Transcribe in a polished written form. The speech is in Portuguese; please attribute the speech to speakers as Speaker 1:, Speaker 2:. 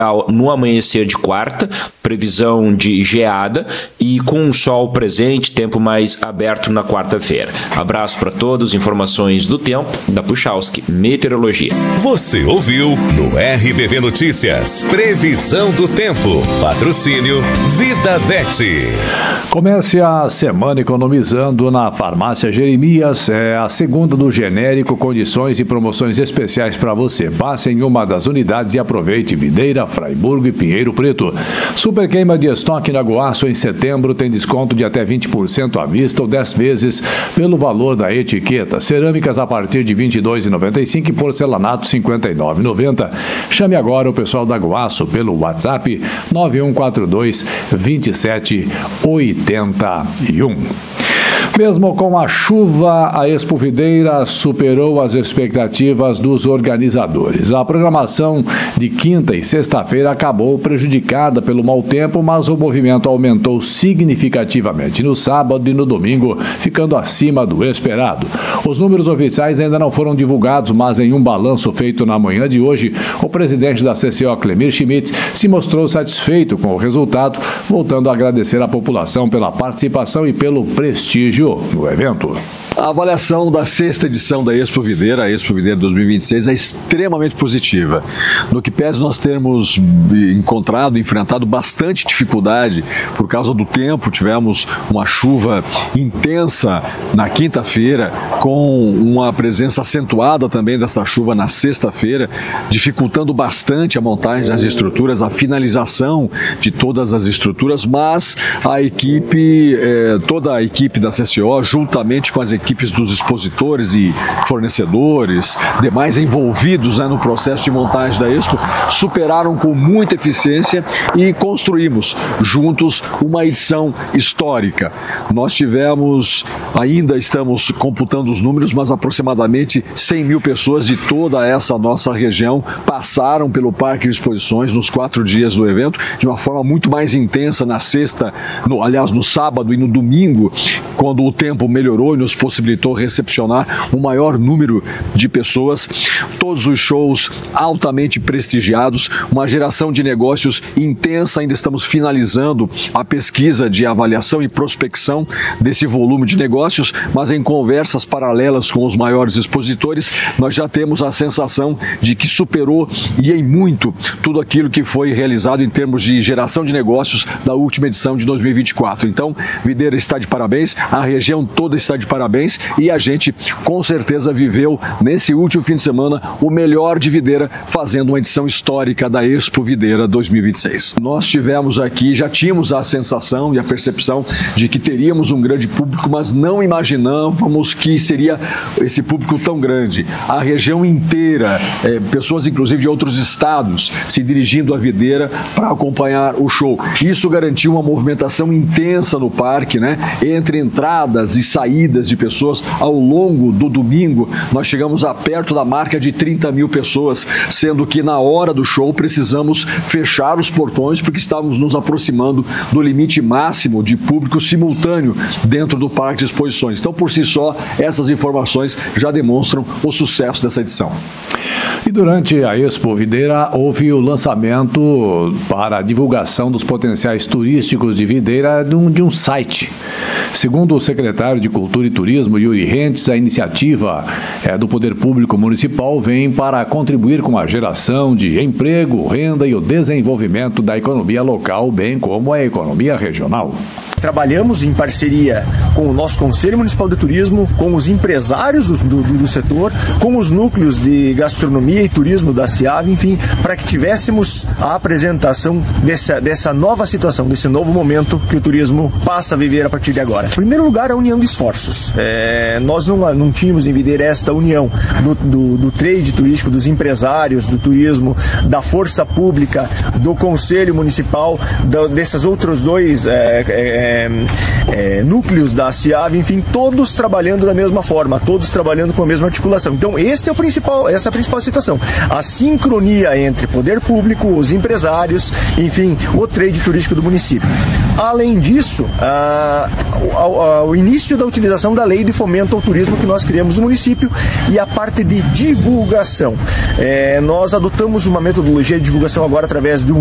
Speaker 1: no amanhecer de quarta, previsão de geada e com um sol presente, tempo mais aberto na quarta-feira. Abraço para todos, informações do tempo da Puchalski Meteorologia.
Speaker 2: Você ouviu no RBB Notícias, previsão do tempo, patrocínio Vida Vete.
Speaker 3: Comece a semana economizando na Farmácia Jeremias, é a segunda do genérico, condições e promoções especiais para você. Passe em uma das unidades e aproveite Videira, Fraiburgo e Pinheiro Preto. Super queima de estoque na Goaço em setembro tem desconto de até 20% à vista ou 10 vezes pelo valor da etiqueta. Cerâmicas a partir de R$ 22,95 e porcelanato R$ 59,90. Chame agora o pessoal da Goaço pelo WhatsApp 9142 2781. Mesmo com a chuva, a Expo Videira superou as expectativas dos organizadores. A programação de quinta e sexta-feira acabou prejudicada pelo mau tempo, mas o movimento aumentou significativamente no sábado e no domingo, ficando acima do esperado. Os números oficiais ainda não foram divulgados, mas em um balanço feito na manhã de hoje, o presidente da CCO, Clemir Schmidt, se mostrou satisfeito com o resultado, voltando a agradecer à população pela participação e pelo prestígio no evento.
Speaker 4: A avaliação da sexta edição da Expo Videira, a Expo Videira 2026, é extremamente positiva. No que pese nós termos enfrentado bastante dificuldade por causa do tempo, tivemos uma chuva intensa na quinta-feira, com uma presença acentuada também dessa chuva na sexta-feira, dificultando bastante a montagem das estruturas, a finalização de todas as estruturas, mas a equipe, toda a equipe da CCO, juntamente com as equipes dos expositores e fornecedores, demais envolvidos no processo de montagem da Expo, superaram com muita eficiência e construímos juntos uma edição histórica. Nós ainda estamos computando os números, mas aproximadamente 100 mil pessoas de toda essa nossa região passaram pelo Parque de Exposições nos 4 dias do evento, de uma forma muito mais intensa na sexta, no sábado e no domingo, quando o tempo melhorou e nos possibilitou recepcionar um maior número de pessoas. Todos os shows altamente prestigiados, uma geração de negócios intensa. Ainda estamos finalizando a pesquisa de avaliação e prospecção desse volume de negócios, mas em conversas paralelas com os maiores expositores, nós já temos a sensação de que superou e em muito tudo aquilo que foi realizado em termos de geração de negócios da última edição de 2024. Então, Videira está de parabéns, a região toda está de parabéns e a gente com certeza viveu nesse último fim de semana o melhor de Videira, fazendo uma edição histórica da Expo Videira 2026. Nós tivemos aqui, já tínhamos a sensação e a percepção de que teríamos um grande público, mas não imaginávamos que seria esse público tão grande. A região inteira, pessoas inclusive de outros estados se dirigindo a Videira para acompanhar o show. Isso garantiu uma movimentação intensa no parque, entre entradas e saídas de pessoas. Ao longo do domingo, nós chegamos a perto da marca de 30 mil pessoas, sendo que na hora do show precisamos fechar os portões porque estávamos nos aproximando do limite máximo de público simultâneo dentro do Parque de Exposições. Então, por si só, essas informações já demonstram o sucesso dessa edição.
Speaker 3: E durante a Expo Videira houve o lançamento para a divulgação dos potenciais turísticos de Videira de um site. Segundo o secretário de Cultura e Turismo, Yuri Rentes, a iniciativa do Poder Público Municipal vem para contribuir com a geração de emprego, renda e o desenvolvimento da economia local, bem como a economia regional.
Speaker 5: Trabalhamos em parceria com o nosso Conselho Municipal de Turismo, com os empresários do setor, com os núcleos de gastronomia e turismo da CIAV, enfim, para que tivéssemos a apresentação dessa nova situação, desse novo momento que o turismo passa a viver a partir de agora. Em primeiro lugar, a união de esforços. Nós não tínhamos em Videira esta união do trade turístico, dos empresários do turismo, da força pública, do Conselho Municipal, desses outros dois núcleos da CIAV, enfim, todos trabalhando da mesma forma, todos trabalhando com a mesma articulação. Então, essa é a principal situação. A sincronia entre poder público, os empresários, enfim, o trade turístico do município. Além disso, o início da utilização da lei de fomento ao turismo que nós criamos no município e a parte de divulgação. Nós adotamos uma metodologia de divulgação agora através de um